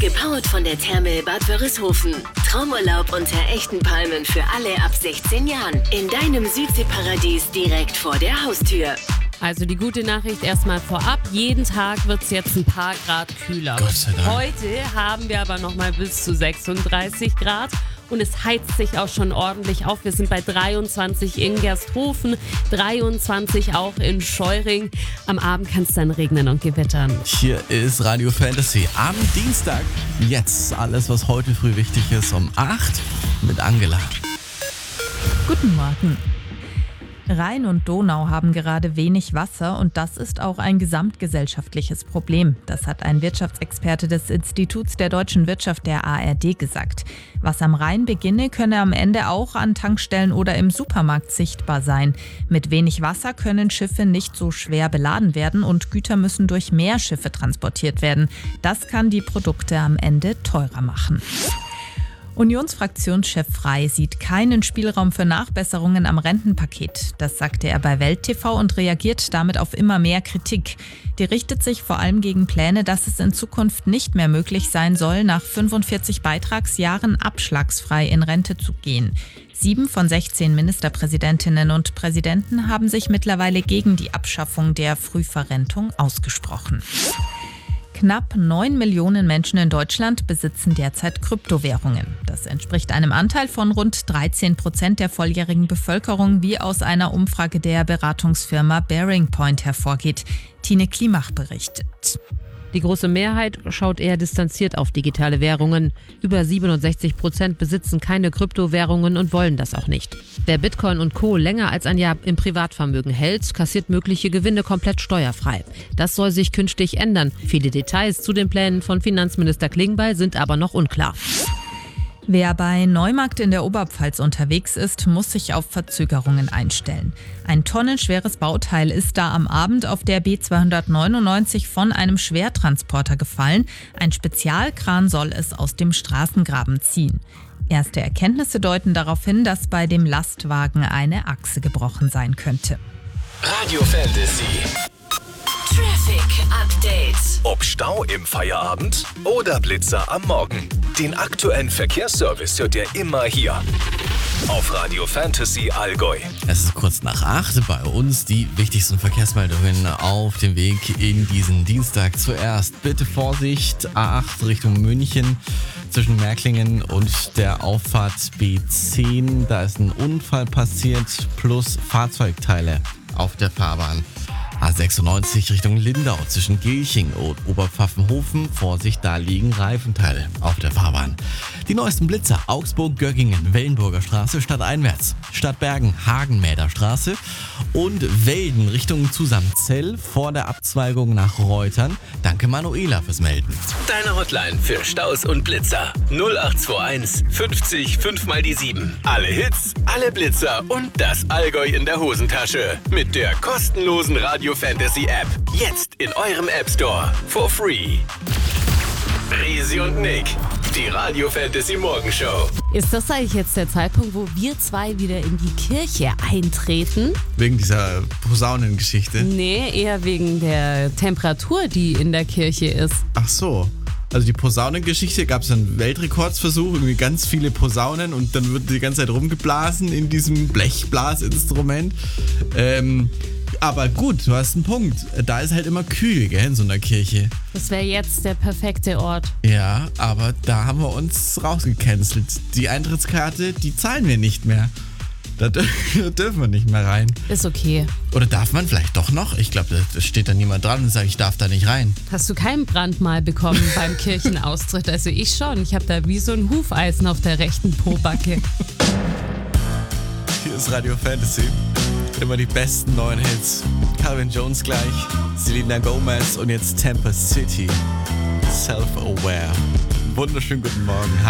Gepowert von der Therme Bad Wörishofen. Traumurlaub unter echten Palmen für alle ab 16 Jahren. In deinem Südseeparadies direkt vor der Haustür. Also die gute Nachricht erstmal vorab. Jeden Tag wird es jetzt ein paar Grad kühler. Gott sei Dank. Heute haben wir aber noch mal bis zu 36 Grad. Und es heizt sich auch schon ordentlich auf. Wir sind bei 23 in Gersthofen, 23 auch in Scheuring. Am Abend kann es dann regnen und gewittern. Hier ist Radio Fantasy am Dienstag. Jetzt alles, was heute früh wichtig ist, um 8 mit Angela. Guten Morgen. Rhein und Donau haben gerade wenig Wasser und das ist auch ein gesamtgesellschaftliches Problem. Das hat ein Wirtschaftsexperte des Instituts der deutschen Wirtschaft der ARD gesagt. Was am Rhein beginne, könne am Ende auch an Tankstellen oder im Supermarkt sichtbar sein. Mit wenig Wasser können Schiffe nicht so schwer beladen werden und Güter müssen durch mehr Schiffe transportiert werden. Das kann die Produkte am Ende teurer machen. Unionsfraktionschef Frey sieht keinen Spielraum für Nachbesserungen am Rentenpaket. Das sagte er bei Welt TV und reagiert damit auf immer mehr Kritik. Die richtet sich vor allem gegen Pläne, dass es in Zukunft nicht mehr möglich sein soll, nach 45 Beitragsjahren abschlagsfrei in Rente zu gehen. 7 von 16 Ministerpräsidentinnen und Präsidenten haben sich mittlerweile gegen die Abschaffung der Frühverrentung ausgesprochen. Knapp 9 Millionen Menschen in Deutschland besitzen derzeit Kryptowährungen. Das entspricht einem Anteil von rund 13% der volljährigen Bevölkerung, wie aus einer Umfrage der Beratungsfirma Bearing Point hervorgeht. Tine Klimach berichtet. Die große Mehrheit schaut eher distanziert auf digitale Währungen. Über 67% besitzen keine Kryptowährungen und wollen das auch nicht. Wer Bitcoin und Co. länger als ein Jahr im Privatvermögen hält, kassiert mögliche Gewinne komplett steuerfrei. Das soll sich künftig ändern. Viele Details zu den Plänen von Finanzminister Klingbeil sind aber noch unklar. Wer bei Neumarkt in der Oberpfalz unterwegs ist, muss sich auf Verzögerungen einstellen. Ein tonnenschweres Bauteil ist da am Abend auf der B299 von einem Schwertransporter gefallen. Ein Spezialkran soll es aus dem Straßengraben ziehen. Erste Erkenntnisse deuten darauf hin, dass bei dem Lastwagen eine Achse gebrochen sein könnte. Radio Fantasy. Traffic Update. Ob Stau im Feierabend oder Blitzer am Morgen. Den aktuellen Verkehrsservice hört ihr immer hier. Auf Radio Fantasy Allgäu. Es ist kurz nach 8 bei uns die wichtigsten Verkehrsmeldungen auf dem Weg in diesen Dienstag. Zuerst bitte Vorsicht, A8 Richtung München zwischen Märklingen und der Auffahrt B10. Da ist ein Unfall passiert plus Fahrzeugteile auf der Fahrbahn. A96 Richtung Lindau zwischen Gilching und Oberpfaffenhofen. Vorsicht, da liegen Reifenteile auf der Fahrbahn. Die neuesten Blitzer: Augsburg, Göggingen, Wellenburger Straße, stadteinwärts. Stadtbergen, Hagenmäder Straße und Welden Richtung Zusamzell vor der Abzweigung nach Reutern. Danke Manuela fürs Melden. Deine Hotline für Staus und Blitzer. 0821 50 5 mal die 7. Alle Hits, alle Blitzer und das Allgäu in der Hosentasche. Mit der kostenlosen Radio Fantasy App. Jetzt in eurem App Store. For free. Resi und Nick. Die Radio Fantasy Morgenshow. Ist das eigentlich jetzt der Zeitpunkt, wo wir zwei wieder in die Kirche eintreten? Wegen dieser Posaunengeschichte? Nee, eher wegen der Temperatur, die in der Kirche ist. Ach so. Also die Posaunengeschichte, gab es einen Weltrekordsversuch, irgendwie ganz viele Posaunen und dann wird die ganze Zeit rumgeblasen in diesem Blechblasinstrument. Aber gut, du hast einen Punkt. Da ist halt immer kühl, gell, in so einer Kirche. Das wäre jetzt der perfekte Ort. Ja, aber da haben wir uns rausgecancelt. Die Eintrittskarte, die zahlen wir nicht mehr. Da dürfen wir nicht mehr rein. Ist okay. Oder darf man vielleicht doch noch? Ich glaube, da steht da niemand dran und sagt, ich darf da nicht rein. Hast du kein Brandmal bekommen beim Kirchenaustritt? Also ich schon. Ich habe da wie so ein Hufeisen auf der rechten Pobacke. Hier ist Radio Fantasy. Immer die besten neuen Hits. Calvin Jones gleich, Selena Gomez und jetzt Tampa City. Self-Aware. Wunderschönen guten Morgen. Hi.